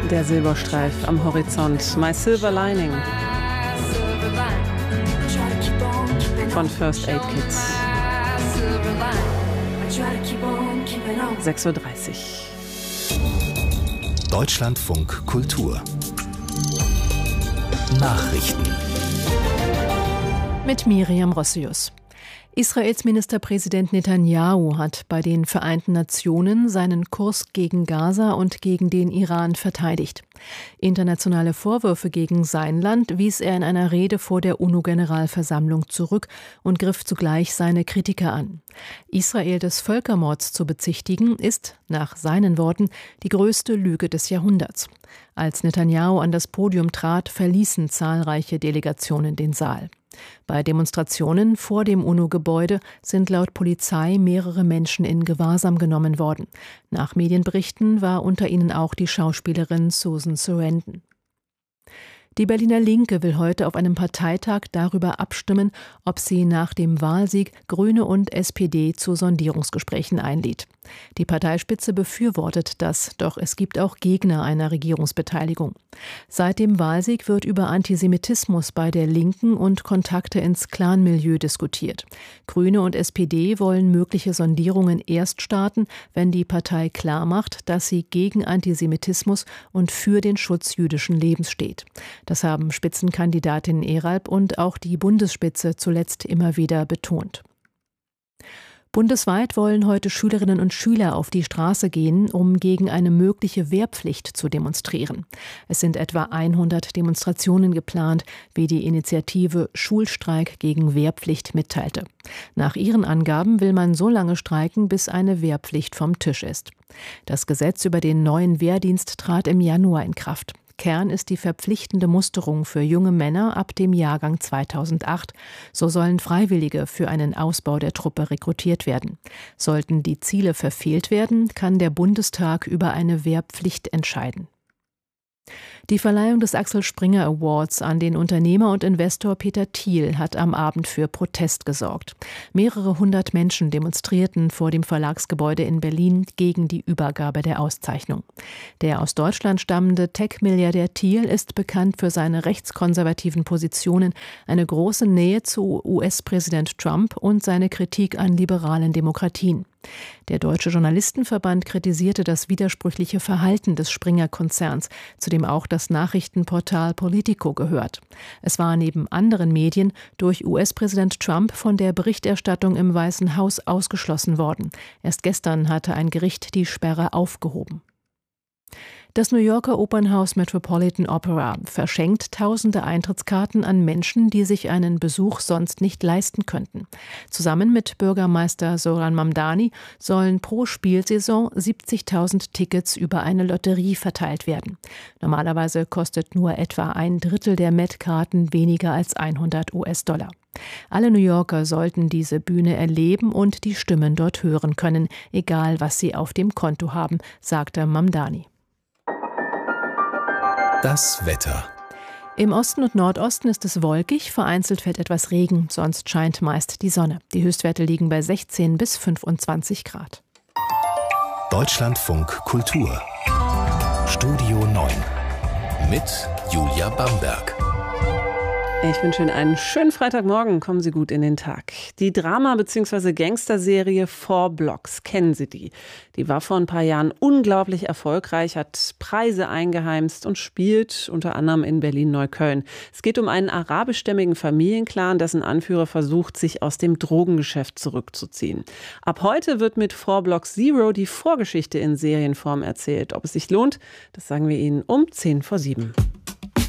Der Silberstreif am Horizont. My Silver Lining von First Aid Kids. 6:30 Uhr. Deutschlandfunk Kultur. Nachrichten. Mit Miriam Rossius. Israels Ministerpräsident Netanyahu hat bei den Vereinten Nationen seinen Kurs gegen Gaza und gegen den Iran verteidigt. Internationale Vorwürfe gegen sein Land wies er in einer Rede vor der UNO-Generalversammlung zurück und griff zugleich seine Kritiker an. Israel des Völkermords zu bezichtigen, ist, nach seinen Worten, die größte Lüge des Jahrhunderts. Als Netanyahu an das Podium trat, verließen zahlreiche Delegationen den Saal. Bei Demonstrationen vor dem UNO-Gebäude sind laut Polizei mehrere Menschen in Gewahrsam genommen worden. Nach Medienberichten war unter ihnen auch die Schauspielerin Susan Sarandon. Die Berliner Linke will heute auf einem Parteitag darüber abstimmen, ob sie nach dem Wahlsieg Grüne und SPD zu Sondierungsgesprächen einlädt. Die Parteispitze befürwortet das, doch es gibt auch Gegner einer Regierungsbeteiligung. Seit dem Wahlsieg wird über Antisemitismus bei der Linken und Kontakte ins Clanmilieu diskutiert. Grüne und SPD wollen mögliche Sondierungen erst starten, wenn die Partei klarmacht, dass sie gegen Antisemitismus und für den Schutz jüdischen Lebens steht. Das haben Spitzenkandidatin Eralb und auch die Bundesspitze zuletzt immer wieder betont. Bundesweit wollen heute Schülerinnen und Schüler auf die Straße gehen, um gegen eine mögliche Wehrpflicht zu demonstrieren. Es sind etwa 100 Demonstrationen geplant, wie die Initiative Schulstreik gegen Wehrpflicht mitteilte. Nach ihren Angaben will man so lange streiken, bis eine Wehrpflicht vom Tisch ist. Das Gesetz über den neuen Wehrdienst trat im Januar in Kraft. Kern ist die verpflichtende Musterung für junge Männer ab dem Jahrgang 2008. So sollen Freiwillige für einen Ausbau der Truppe rekrutiert werden. Sollten die Ziele verfehlt werden, kann der Bundestag über eine Wehrpflicht entscheiden. Die Verleihung des Axel Springer Awards an den Unternehmer und Investor Peter Thiel hat am Abend für Protest gesorgt. Mehrere hundert Menschen demonstrierten vor dem Verlagsgebäude in Berlin gegen die Übergabe der Auszeichnung. Der aus Deutschland stammende Tech-Milliardär Thiel ist bekannt für seine rechtskonservativen Positionen, eine große Nähe zu US-Präsident Trump und seine Kritik an liberalen Demokratien. Der Deutsche Journalistenverband kritisierte das widersprüchliche Verhalten des Springer-Konzerns, zu dem auch das Nachrichtenportal Politico gehört. Es war neben anderen Medien durch US-Präsident Trump von der Berichterstattung im Weißen Haus ausgeschlossen worden. Erst gestern hatte ein Gericht die Sperre aufgehoben. Das New Yorker Opernhaus Metropolitan Opera verschenkt tausende Eintrittskarten an Menschen, die sich einen Besuch sonst nicht leisten könnten. Zusammen mit Bürgermeister Zoran Mamdani sollen pro Spielsaison 70.000 Tickets über eine Lotterie verteilt werden. Normalerweise kostet nur etwa ein Drittel der Met-Karten weniger als $100. Alle New Yorker sollten diese Bühne erleben und die Stimmen dort hören können, egal was sie auf dem Konto haben, sagte Mamdani. Das Wetter. Im Osten und Nordosten ist es wolkig, vereinzelt fällt etwas Regen, sonst scheint meist die Sonne. Die Höchstwerte liegen bei 16 bis 25 Grad. Deutschlandfunk Kultur. Studio 9 mit Julia Bamberg. Ich wünsche Ihnen einen schönen Freitagmorgen. Kommen Sie gut in den Tag. Die Drama- bzw. Gangsterserie 4 Blocks, kennen Sie die? Die war vor ein paar Jahren unglaublich erfolgreich, hat Preise eingeheimst und spielt unter anderem in Berlin-Neukölln. Es geht um einen arabischstämmigen Familienclan, dessen Anführer versucht, sich aus dem Drogengeschäft zurückzuziehen. Ab heute wird mit 4 Blocks Zero die Vorgeschichte in Serienform erzählt. Ob es sich lohnt, das sagen wir Ihnen um 6:50.